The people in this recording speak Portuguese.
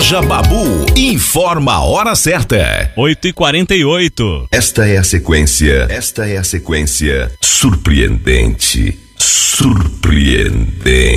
Loja Babu informa a hora certa. 8h48. Esta é a sequência surpreendente.